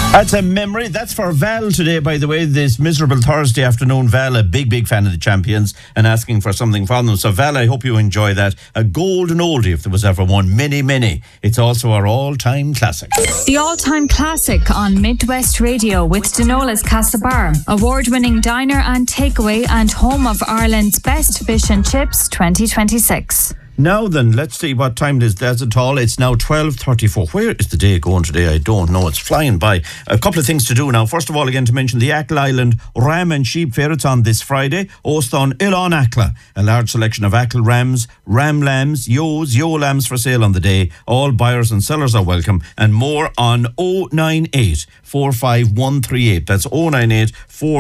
That's a memory. That's for Val today, by the way, this miserable Thursday afternoon. Val, a big fan of the Champions and asking for something from them. So, Val, I hope you enjoy that. A golden oldie, if there was ever one. Many. It's also our all-time classic. The all-time classic on Midwest Radio with Denola's Castlebar, award-winning diner and takeaway and home of Ireland's best fish and chips 2026. Now then, let's see what time it is. That's it all. It's now 12:34. Where is the day going today? I don't know. It's flying by. A couple of things to do now. First of all, again, to mention the Achill Island Ram and Sheep Fair. It's on this Friday. Oston Ilon Achill. A large selection of Achill rams, ram lambs, yo lambs for sale on the day. All buyers and sellers are welcome. And more on 098 45138. That's 098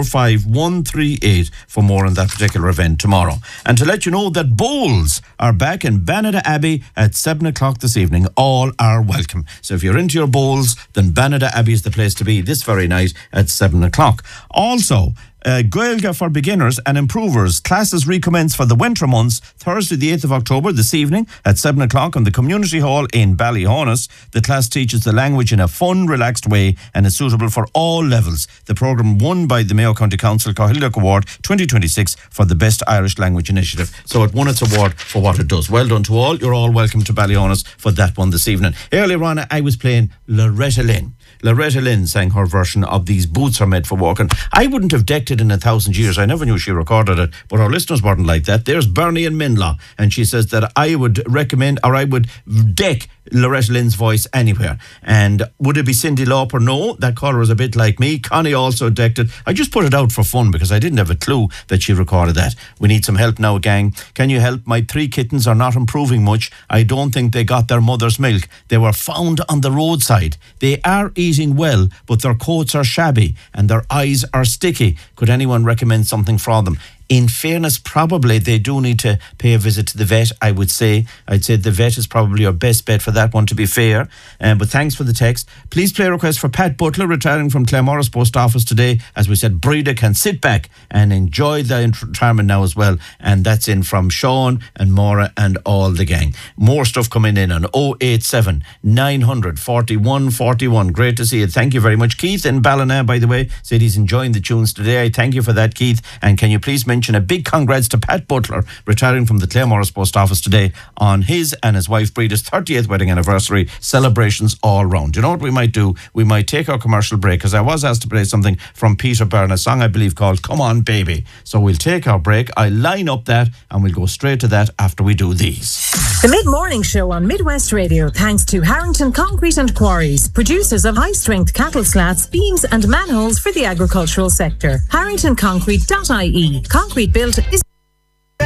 45138 for more on that particular event tomorrow. And to let you know that bowls are back in Banada Abbey at 7 o'clock this evening. All are welcome. So if you're into your bowls, then Banada Abbey is the place to be this very night at 7 o'clock. Also, Gaeilge for beginners and improvers. Classes recommence for the winter months, Thursday the 8th of October this evening at 7 o'clock on the Community Hall in Ballyhonus. The class teaches the language in a fun, relaxed way and is suitable for all levels. The programme won by the Mayo County Council Cathaoirleach Award 2026 for the Best Irish Language Initiative. So it won its award for what it does. Well done to all. You're all welcome to Ballyhonus for that one this evening. Earlier on, I was playing Loretta Lynn. Loretta Lynn sang her version of These Boots Are Made for Walking. I wouldn't have decked it in 1,000 years. I never knew she recorded it, but our listeners weren't like that. There's Bernie and Minlaw, and she says that I would recommend, or I would deck Loretta Lynn's voice anywhere. And would it be Cyndi Lauper? No, that caller is a bit like me. Connie also decked it. I just put it out for fun because I didn't have a clue that she recorded that. We need some help now, gang. Can you help? My 3 kittens are not improving much. I don't think they got their mother's milk. They were found on the roadside. They are eating well, but their coats are shabby and their eyes are sticky. Could anyone recommend something for them? In fairness, probably they do need to pay a visit to the vet, I would say. I'd say the vet is probably your best bet for that one, to be fair. But thanks for the text. Please play a request for Pat Butler, retiring from Claremorris Post Office today. As we said, Breda can sit back and enjoy the retirement now as well. And that's in from Sean and Maura and all the gang. More stuff coming in on 087 900 41 41. Great to see you. Thank you very much. Keith in Ballina, by the way, said he's enjoying the tunes today. I thank you for that, Keith. And can you please mention a big congrats to Pat Butler, retiring from the Claremorris Post Office today on his and his wife Breda's 30th wedding anniversary. Celebrations all round. You know what we might do? We might take our commercial break, because I was asked to play something from Peter Byrne, a song I believe called Come On Baby. So we'll take our break. I'll line up that and we'll go straight to that after we do these. The Mid-Morning Show on Midwest Radio, thanks to Harrington Concrete and Quarries, producers of high-strength cattle slats, beams and manholes for the agricultural sector. HarringtonConcrete.ie. Concrete built is